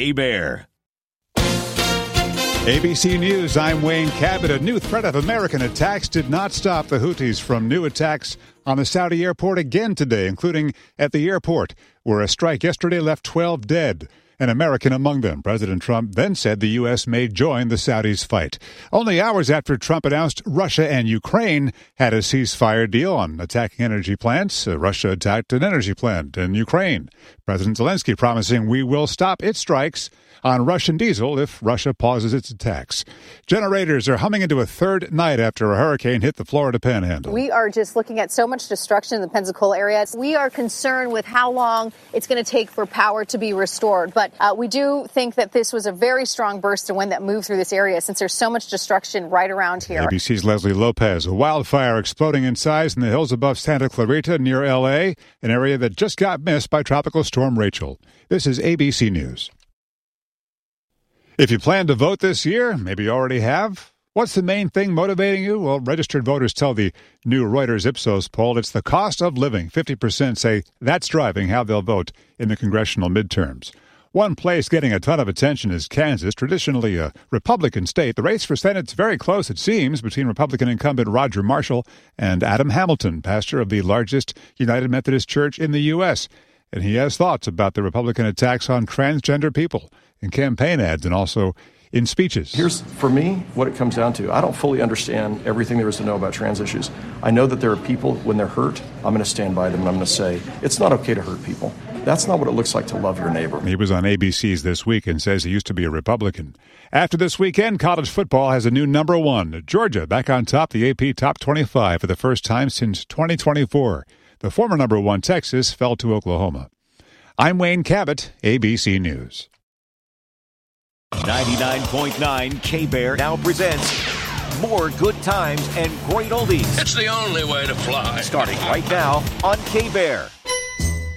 K-Bear. ABC News, I'm Wayne Cabot. A new threat of American attacks did not stop the Houthis from new attacks on the Saudi airport again today, including at the airport, where a strike yesterday left 12 dead, an American among them. President Trump then said the U.S. may join the Saudis' fight. Only hours after Trump announced Russia and Ukraine had a ceasefire deal on attacking energy plants, Russia attacked an energy plant in Ukraine. President Zelensky promising we will stop its strikes on Russian diesel if Russia pauses its attacks. Generators are humming into a third night after a hurricane hit the Florida Panhandle. We are just looking at so much destruction in the Pensacola area. We are concerned with how long it's going to take for power to be restored. But we do think that this was a very strong burst of wind that moved through this area since there's so much destruction right around here. ABC's Leslie Lopez. A wildfire exploding in size in the hills above Santa Clarita near L.A., an area that just got missed by Tropical Storm Rachel. This is ABC News. If you plan to vote this year, maybe you already have, what's the main thing motivating you? Well, registered voters tell the new Reuters Ipsos poll it's the cost of living. 50% say that's driving how they'll vote in the congressional midterms. One place getting a ton of attention is Kansas, traditionally a Republican state. The race for Senate's very close, it seems, between Republican incumbent Roger Marshall and Adam Hamilton, pastor of the largest United Methodist Church in the U.S., and he has thoughts about the Republican attacks on transgender people in campaign ads and also in speeches. Here's, for me, what it comes down to. I don't fully understand everything there is to know about trans issues. I know that there are people, when they're hurt, I'm going to stand by them and I'm going to say, it's not okay to hurt people. That's not what it looks like to love your neighbor. He was on ABC's This Week and says he used to be a Republican. After this weekend, college football has a new number one. Georgia back on top, the AP Top 25 for the first time since 2024. The former number one, Texas, fell to Oklahoma. I'm Wayne Cabot, ABC News. 99.9 K-Bear now presents more good times and great oldies. It's the only way to fly. Starting right now on K-Bear.